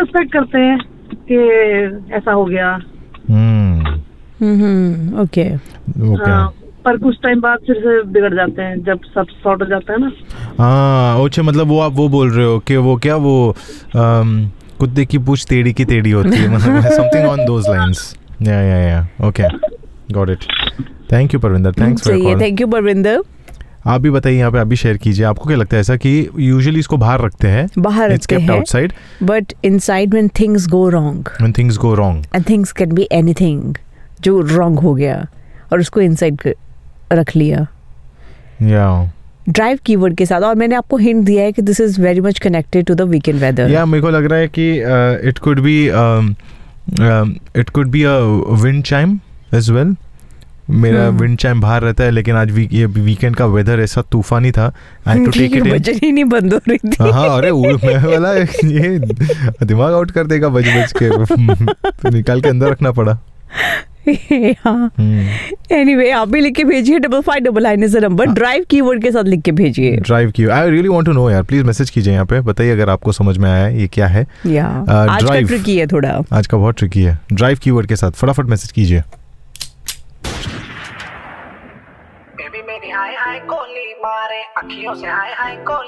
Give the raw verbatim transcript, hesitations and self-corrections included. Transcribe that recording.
Expect करते हैं कि ऐसा हो गया। हम्म हम्म ओके ओके हाँ, पर कुछ टाइम बाद फिर से बिगड़ जाते हैं जब सब सॉर्ट हो जाता है ना। हाँ अच्छा, मतलब वो आप वो बोल रहे हो कि वो क्या वो um, कुत्ते की पूंछ टेढ़ी की टेढ़ी होती है, मतलब समथिंग ऑन दोज लाइंस। या या या okay, got it. Thank you Parvinder, thanks for call. Thank you Parvinder. आप भी बताइए यहाँ पे, आप भी शेयर कीजिए, आपको क्या लगता है ऐसा कि यूजुअली इसको बाहर रखते हैं, बाहर इट्स रखते केप्ट हैं, outside, but inside when things go wrong, when things go wrong, and things can be anything जो रॉन्ग हो गया और उसको इनसाइड रख लिया। या ड्राइव कीवर्ड के साथ, और मैंने आपको हिंट दिया है कि this is very much connected to the weekend weather. या मेरे को लग रहा है कि it could be it could be a wind chime as well. मेरा विंड चाइम बाहर रहता है, लेकिन आज वी, ये वीकेंड का वेदर ऐसा तूफानी था, I had to take it in. Budget ही नहीं बंद हो रही थी। हाँ अरे वो मैं वाला ये दिमाग आउट कर देगा बज बज के, तो निकाल के अंदर रखना पड़ा। एनीवे आप भी लिख के भेजिए, double five double nine is the number, drive keyword के साथ लिख के भेजिए। ड्राइव की I really want to know यार, प्लीज मैसेज कीजिए यहाँ पे, बताइए अगर आपको समझ में आया है ये क्या है। या आज का ट्रिकी है थोड़ा, आज का बहुत ट्रिकी है। ड्राइव कीवर्ड के साथ फटाफट मैसेज कीजिए। बेबी मेरी हाय हाय कोली मारे अखियों से हाय हाय कोली